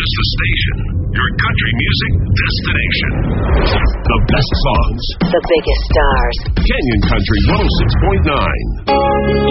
is the station. Your country music destination. The best songs. The biggest stars. Canyon Country 106.9.